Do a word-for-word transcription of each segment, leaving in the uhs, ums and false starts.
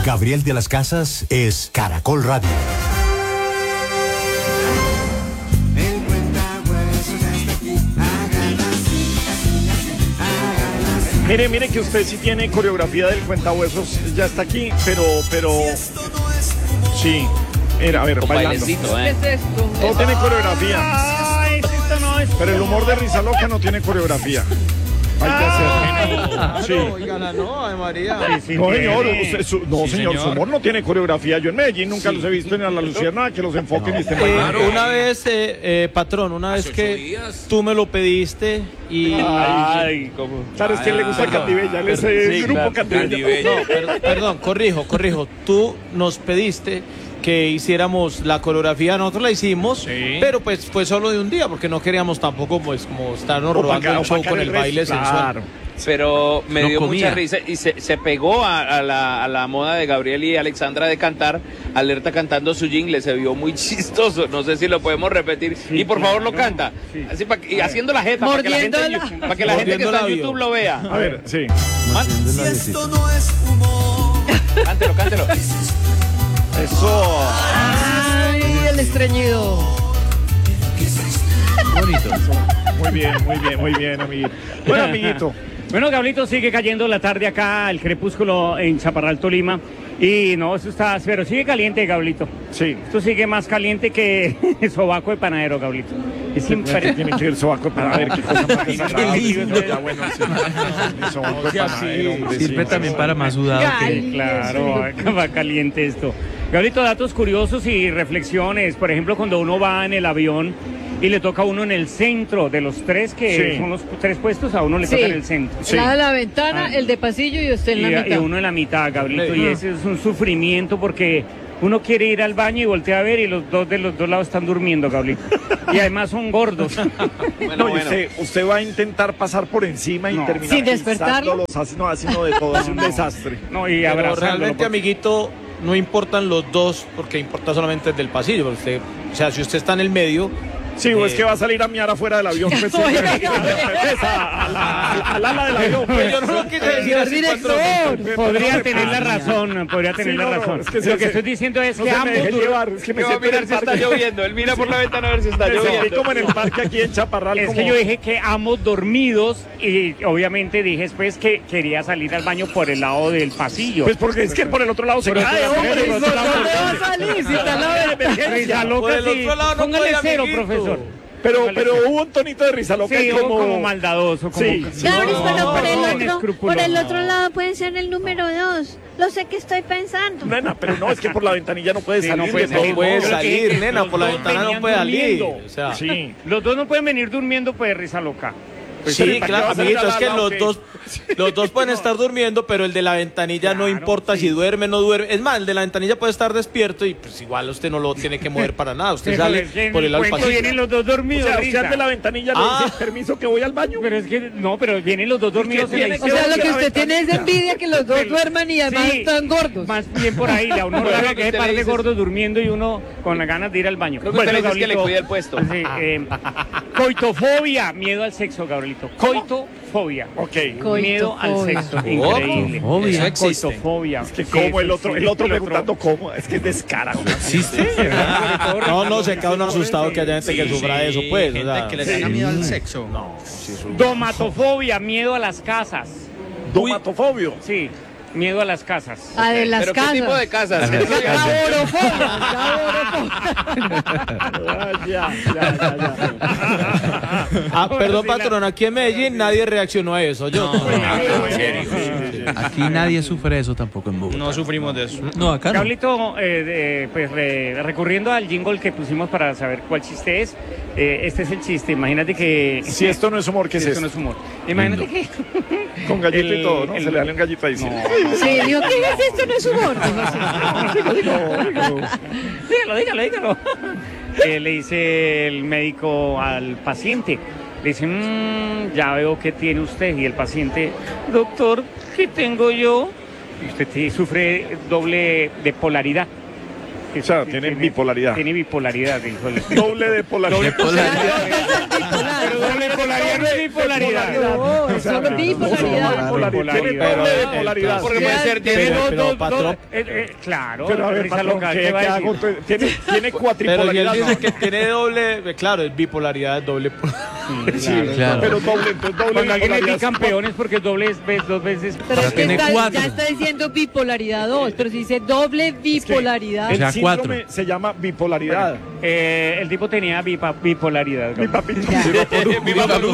Gabriel de las Casas es Caracol Radio. Mire, mire que usted sí tiene coreografía del cuentahuesos, ya está aquí, pero, pero... Sí, mira, a ver, bailando. ¿eh? ¿Qué es esto? Todo tiene coreografía. Ay, esto no es... Pero el humor de Risa Loca no tiene coreografía. Hay que hacer. Sí. Oigan, no, Ay María. Sí, sí, no, señor, usted, su, no, sí, señor, señor, su humor no tiene coreografía. Yo en Medellín nunca sí. los he visto en La Luciérnaga que los enfoquen no. y estén eh, Una vez, eh, eh, patrón, una vez que días. tú me lo pediste y... Ay, ay ¿cómo? Claro, es que le gusta Candibella, le sé el grupo claro, Candibella. No, per, perdón, corrijo, corrijo. Tú nos pediste que hiciéramos la coreografía, nosotros la hicimos, sí. pero pues fue solo de un día, porque no queríamos tampoco pues como estarnos robando el show con el, el baile claro. sensual. Pero me no dio comía. mucha risa y se, se pegó a, a, la, a la moda de Gabriel y Alexandra de cantar, Alerta cantando su jingle, se vio muy chistoso, no sé si lo podemos repetir, sí, y por claro, favor lo canta, sí. así pa, y haciendo la jeta, para que la gente, la... para que la gente que está en YouTube lo vea. A ver, sí. Si esto no es humor. Cántelo, cántelo. Eso. Ay, el estreñido. Bonito. Muy bien, muy bien, muy bien, amiguito. Bueno, amiguito. Bueno, Gablito, sigue cayendo la tarde acá, el crepúsculo en Chaparral, Tolima. Y no, eso está, pero sigue caliente, Gablito. Sí. Esto sigue más caliente que el sobaco de panadero, Gablito. Es impresionante. Tiene que ir el sobaco de panadero, a ver qué cosa más desagradable. Ya, bueno, sí. El sobaco de panadero, hombre, sirve sí, también sí, para más sudado. Sí, claro, va caliente esto. Gablito, datos curiosos y reflexiones. Por ejemplo, cuando uno va en el avión y le toca a uno en el centro de los tres, que sí. son los tres puestos, a uno le sí. toca en el centro. Sí. El lado de la ventana, ah. el de pasillo y usted en y, la mitad. Y uno en la mitad, Gablito, sí. y ese es un sufrimiento porque uno quiere ir al baño y voltea a ver y los dos de los dos lados están durmiendo, Gablito. Y además son gordos. Bueno, no, bueno. Usted, usted va a intentar pasar por encima y no. terminar sin despertarlo. Los, no, haciendo de todo, es un no. desastre. No, y Pero realmente, porque... amiguito, no importan los dos, porque importa solamente el del pasillo. Porque usted, o sea, si usted está en el medio... Sí, o es que va a salir a miar afuera del avión. Pues, al ala del avión. Pues. Yo no lo quise decir así, director. Podría tener la razón, podría tener sí, la razón. No, es que lo se, que estoy diciendo es no que ambos llevar, es que me va a mirar si está lloviendo. Él mira por la ventana a ver si está lloviendo. Como en el parque aquí en Chaparral. Es como... que yo dije que ambos dormidos y obviamente dije después que quería salir al baño por el lado del pasillo. Pues porque es que por el otro lado se cae, hombre. No va a salir si está al lado de la emergencia. Por el otro lado no póngale cero, profesor. Pero, pero hubo un tonito de Risa Loca sí, como... como maldadoso. Como... Sí, sí. Gabris, no, pero por el, otro, por el otro lado puede ser el número dos. Lo sé que estoy pensando. Nena, pero no, es que por la ventanilla no puede sí, salir. No puede salir, no puede salir nena, por la ventana no puede salir. O sea, sí. Los dos no pueden venir durmiendo, pues, Risa Loca. Pues sí, claro, amiguito, es que los dos, los dos pueden estar durmiendo, pero el de la ventanilla claro, no importa sí. si duerme o no duerme. Es más, el de la ventanilla puede estar despierto y pues igual usted no lo tiene que mover para nada. Usted sale por el alpasillo. Vienen los dos dormidos. O sea, usted de la ventanilla ah. le dice permiso que voy al baño. Pero es que no, pero vienen los dos dormidos. O sea, lo que usted tiene es envidia que los dos duerman y además sí, están gordos. Más bien por ahí, a uno le que par de gordos durmiendo y uno con las ganas de ir al baño. Creo que usted le dice que le cuida el puesto. Coitofobia, miedo al sexo, Gabrielito. Coito fobia. Ok. Miedo al sexo. Increíble. Coitofobia. Eso Coitofobia. Es que como el otro, el otro preguntando cómo, es que es descarado. ¿Existe? No, no, se queda uno asustado que haya gente que sufra eso, pues. Gente que le tenga miedo al sexo. No. Domatofobia, miedo a las casas. Domatofobia. Sí. Miedo a las casas. A de las ¿Pero casas. qué tipo de casas? ya, ya, ya, ya. Ah, perdón, patrón, aquí en Medellín nadie reaccionó a eso. Yo. No, aquí nadie sufre eso tampoco en Bogotá. No sufrimos de eso. No, acá no. Gablito, eh, eh, pues re, recurriendo al jingle que pusimos para saber cuál chiste es, eh, este es el chiste. Imagínate que... Si esto no es humor, ¿qué es esto? esto? no es humor. Imagínate que... Con gallito el, y todo, ¿no? El, se le da un gallito ahí. No. Sí, digo, ¿qué es esto? No es humor. dígalo, dígalo, dígalo. Eh, le dice el médico al paciente, le dice, mmm, ya veo que tiene usted. Y el paciente, doctor, ¿qué tengo yo? Y usted te, sufre doble de polaridad. O sea, tiene, tiene bipolaridad. Tiene bipolaridad, dijo el... Doble de polaridad. Doble polaridad. Pero doble bipolaridad no es bipolaridad. No, es solo bipolaridad. Bipolaridad. Bipolaridad. Porque puede ser Tiene Pero- dos, pero, dos, patrón. dos, eh, eh, claro, Pero a ver, risa patrón, local, ¿qué- ¿qué va qué a hago? decir? Tiene, tiene Pero si él cuatripolaridad. dice ¿no? que tiene doble, claro, es bipolaridad, doble. Sí, claro. pero doble, entonces doble Cuando alguien es bipolaridad. bicampeones porque doble es vez, dos veces. Pero es que tiene está, cuatro. ya está diciendo bipolaridad dos, pero si dice doble bipolaridad. O sea, El síndrome cuatro. se llama bipolaridad. Eh, el tipo tenía bipa- bipolaridad. Mi papito. Viva Perú.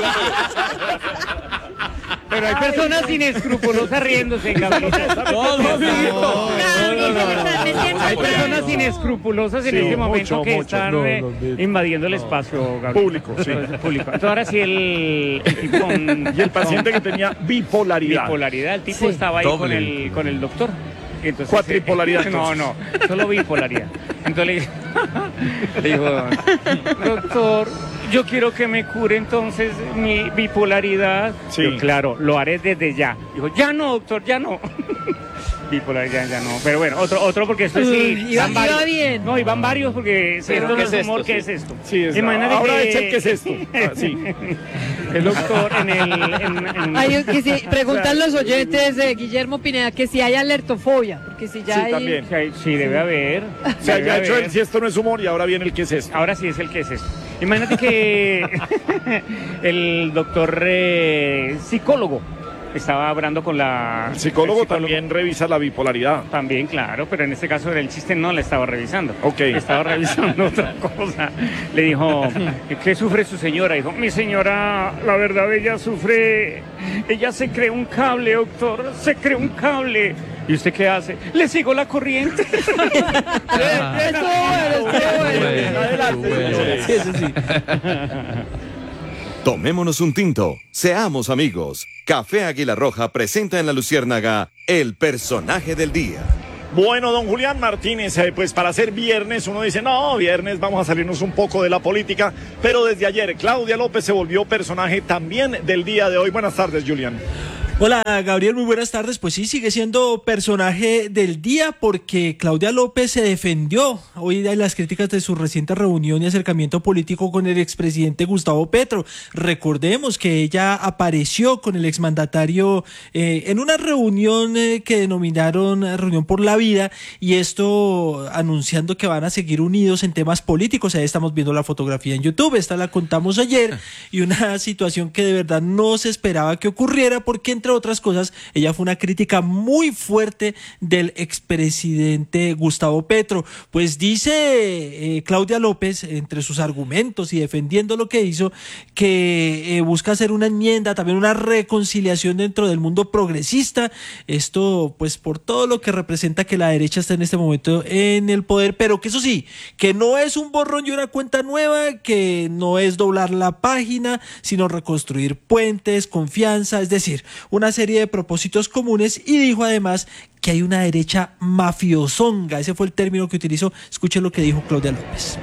Pero hay personas inescrupulosas riéndose, Gabriela. No, no, no, No, no, no, no. Hay personas inescrupulosas en Sí, este momento mucho, que mucho. están No, eh, no, no. invadiendo el espacio, Gabriela. Público, sí. Entonces, público. Entonces, ahora sí el, el tipo con, Y el paciente que tenía bipolaridad. bipolaridad, el tipo Sí. estaba ahí con Doble el, con el doctor. Y entonces, Cuatripolaridad, eh, No, no, solo bipolaridad. Entonces le, le dijo, doctor, yo quiero que me cure entonces mi bipolaridad. Sí. Yo, claro, lo haré desde ya. Dijo, ya no, doctor, ya no. Bipolaridad ya no. Pero bueno, otro, otro porque esto sí. Uy, iba- van varios. iba bien. No, y van varios porque si Pero esto no ¿qué es es humor, esto? ¿qué Sí. es esto? Sí, es- Imagínate ahora que- echa el ¿qué es esto? Ah, sí. El doctor en el. En, en- Hay que si, preguntan los oyentes de Guillermo Pineda que si hay alertofobia, porque si ya Sí, hay... también. Sí, hay- sí, debe haber. O sea, debe ya ha hecho haber. el si esto no es humor y ahora viene el que es esto. Ahora sí es el que es esto. Imagínate que el doctor eh, psicólogo estaba hablando con la... El psicólogo, el también revisa la bipolaridad. También, claro, pero en este caso el chiste no la estaba revisando. Ok. Estaba revisando otra cosa. Le dijo, ¿qué sufre su señora? Dijo, mi señora, la verdad, ella sufre, ella se cree un cable, doctor, se cree un cable. ¿Y usted qué hace? Le sigo la corriente. Estuvo bueno, estuvo bueno. Adelante, señores. Sí, eso sí. Tomémonos un tinto, seamos amigos. Café Águila Roja presenta en La Luciérnaga el personaje del día. Bueno, don Julián Martínez, eh, pues para ser viernes uno dice, no, viernes vamos a salirnos un poco de la política, pero desde ayer Claudia López se volvió personaje también del día de hoy. Buenas tardes, Julián. Hola Gabriel, muy buenas tardes. Pues sí, sigue siendo personaje del día porque Claudia López se defendió hoy de las críticas de su reciente reunión y acercamiento político con el expresidente Gustavo Petro. Recordemos que ella apareció con el exmandatario eh, en una reunión eh, que denominaron Reunión por la Vida, y esto anunciando que van a seguir unidos en temas políticos. Ahí estamos viendo la fotografía en YouTube, esta la contamos ayer, y una situación que de verdad no se esperaba que ocurriera porque, entre otras cosas, ella fue una crítica muy fuerte del expresidente Gustavo Petro. Pues dice eh, Claudia López, entre sus argumentos y defendiendo lo que hizo, que eh, busca hacer una enmienda, también una reconciliación dentro del mundo progresista. Esto pues por todo lo que representa que la derecha está en este momento en el poder, pero que eso sí, que no es un borrón y una cuenta nueva, que no es doblar la página, sino reconstruir puentes, confianza, es decir, una serie de propósitos comunes. Y dijo además que hay una derecha mafiosonga, ese fue el término que utilizó. Escuchen lo que dijo Claudia López.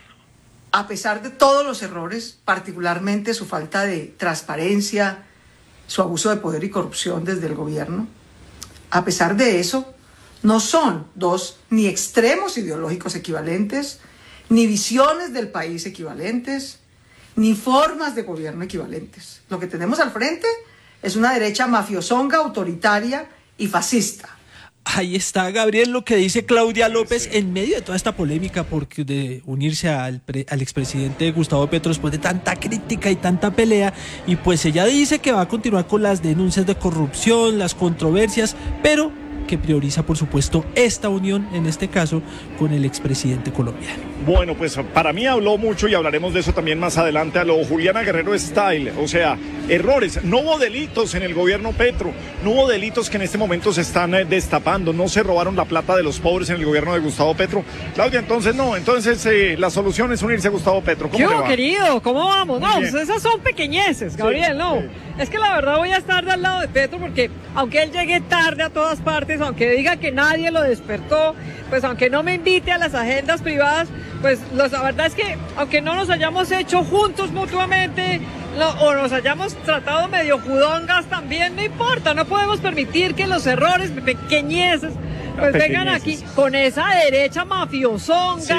A pesar de todos los errores, particularmente su falta de transparencia, su abuso de poder y corrupción desde el gobierno, a pesar de eso, no son dos ni extremos ideológicos equivalentes, ni visiones del país equivalentes, ni formas de gobierno equivalentes. Lo que tenemos al frente es una derecha mafiosonga, autoritaria y fascista. Ahí está, Gabriel, lo que dice Claudia López en medio de toda esta polémica porque de unirse al, pre, al expresidente Gustavo Petro después de tanta crítica y tanta pelea. Y pues ella dice que va a continuar con las denuncias de corrupción, las controversias, pero que prioriza, por supuesto, esta unión, en este caso, con el expresidente colombiano. Bueno, pues para mí habló mucho y hablaremos de eso también más adelante a lo Juliana Guerrero Style. O sea, errores. No hubo delitos en el gobierno Petro, no hubo delitos que en este momento se están eh, destapando, no se robaron la plata de los pobres en el gobierno de Gustavo Petro. Claudia, entonces no, entonces eh, la solución es unirse a Gustavo Petro. ¿Cómo ¿Qué le hubo, va? querido? ¿Cómo vamos? Muy No, bien. pues esas son pequeñeces, Gabriel, Sí, no. sí. Es que la verdad voy a estar del lado de Petro porque aunque él llegue tarde a todas partes, aunque diga que nadie lo despertó, pues aunque no me invite a las agendas privadas, pues los, la verdad es que aunque no nos hayamos hecho juntos mutuamente lo, o nos hayamos tratado medio judongas también, no importa, no podemos permitir que los errores pequeñeces pues vengan aquí con esa derecha mafiosonga, Sí.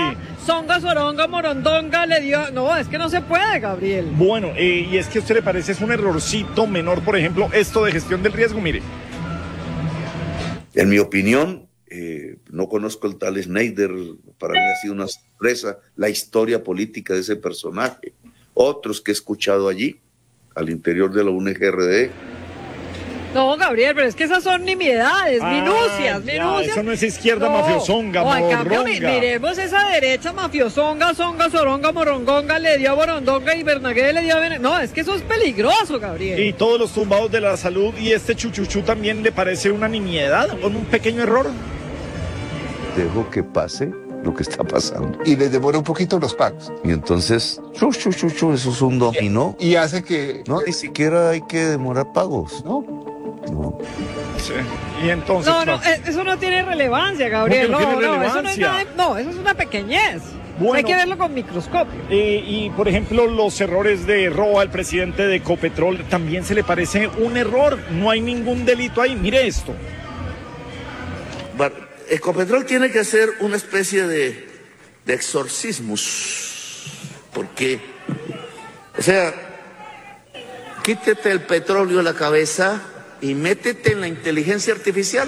songa, soronga, morondonga, le dio... No, es que no se puede, Gabriel. Bueno, eh, y es que a usted le parece es un errorcito menor, por ejemplo, esto de gestión del riesgo, mire. En mi opinión, eh, no conozco el tal Schneider, para mí ha sido una sorpresa la historia política de ese personaje. Otros que he escuchado allí, al interior de la U N G R D. No, Gabriel, pero es que esas son nimiedades, ah, minucias, ya, minucias. Eso no es izquierda no. mafiosonga, o en cambio, morronga. miremos esa derecha mafiosonga, songa, soronga, morongonga, le dio a Borondonga y Bernagué le dio a... No, es que eso es peligroso, Gabriel. Y todos los tumbados de la salud y este chuchuchú también le parece una nimiedad, con un pequeño error. Dejo que pase lo que está pasando. Y les demora un poquito los pagos. Y entonces, chu, chu, chu, chu, eso es un dominó. Y hace que... No, ni siquiera hay que demorar pagos. No. No. Sí. Y entonces... No, no, eso no tiene relevancia, Gabriel. No, no, tiene no, relevancia? Eso no, es nada, no, eso es una pequeñez. Bueno, hay que verlo con microscopio. Eh, y, por ejemplo, los errores de Roa, el presidente de Ecopetrol, también se le parece un error. No hay ningún delito ahí. Mire esto. Bueno, Ecopetrol tiene que hacer una especie de, de exorcismos. Porque, o sea, quítete el petróleo de la cabeza y métete en la inteligencia artificial.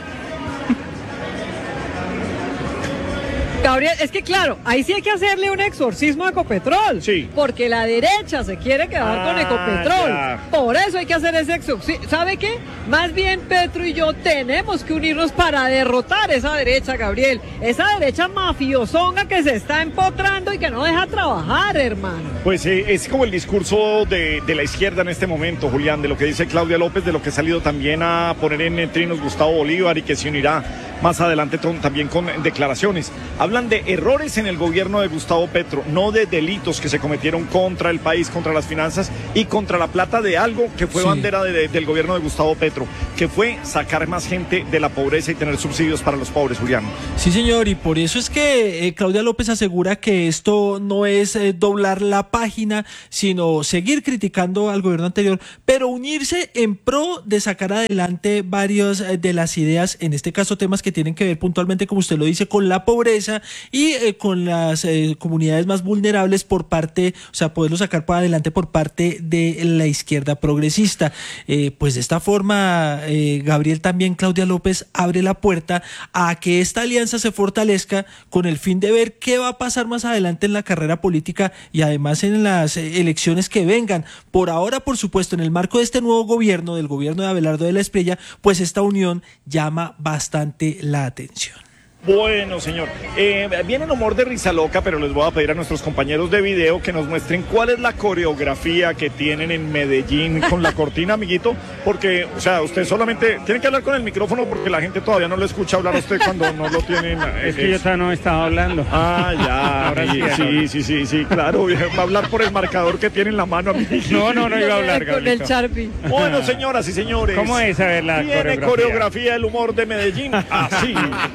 Gabriel, es que claro, ahí sí hay que hacerle un exorcismo a Ecopetrol. Sí. Porque la derecha se quiere quedar ah, con Ecopetrol. Ya. Por eso hay que hacer ese exorcismo. ¿Sabe qué? Más bien Petro y yo tenemos que unirnos para derrotar esa derecha, Gabriel. Esa derecha mafiosonga que se está empotrando y que no deja trabajar, hermano. Pues eh, es como el discurso de, de la izquierda en este momento, Julián, de lo que dice Claudia López, de lo que ha salido también a poner en trinos Gustavo Bolívar y que se unirá más adelante también con declaraciones. Hablan de errores en el gobierno de Gustavo Petro, no de delitos que se cometieron contra el país, contra las finanzas y contra la plata de algo que fue sí. bandera de, de, del gobierno de Gustavo Petro, que fue sacar más gente de la pobreza y tener subsidios para los pobres, Julián. Sí, señor, y por eso es que eh, Claudia López asegura que esto no es eh, doblar la página, sino seguir criticando al gobierno anterior, pero unirse en pro de sacar adelante varias eh, de las ideas, en este caso temas que tienen que ver puntualmente, como usted lo dice, con la pobreza y eh, con las eh, comunidades más vulnerables por parte, o sea, poderlo sacar para adelante por parte de la izquierda progresista. Eh, pues de esta forma, eh, Gabriel, también Claudia López abre la puerta a que esta alianza se fortalezca con el fin de ver qué va a pasar más adelante en la carrera política y además en las eh, elecciones que vengan. Por ahora, por supuesto, en el marco de este nuevo gobierno, del gobierno de Abelardo de la Espriella, pues esta unión llama bastante la atención. Bueno, señor, eh, viene el humor de risa loca, pero les voy a pedir a nuestros compañeros de video que nos muestren cuál es la coreografía que tienen en Medellín con la cortina, amiguito, porque, o sea, usted solamente tiene que hablar con el micrófono porque la gente todavía no lo escucha hablar a usted cuando no lo tienen. Es que yo todavía no estaba hablando. Ah, ya, ahora sí, sí, sí, sí, sí, claro, va a hablar por el marcador que tiene en la mano, amiguito. No, no, no iba a hablar, con el Sharpie. Bueno, señoras y señores. ¿Cómo es a ver la tiene coreografía? coreografía el humor de Medellín, así.